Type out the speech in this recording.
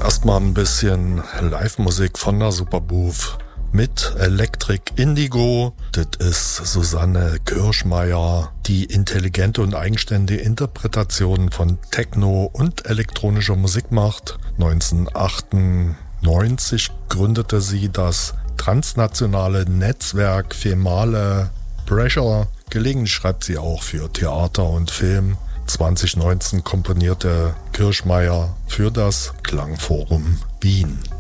Erstmal ein bisschen Live-Musik von der Superbooth mit Electric Indigo. Das ist Susanne Kirschmeier, die intelligente und eigenständige Interpretationen von Techno und elektronischer Musik macht. 1998 gründete sie das transnationale Netzwerk Female Pressure. Gelegentlich schreibt sie auch für Theater und Film. 2019 komponierte Kirschmeier für das Klangforum Wien.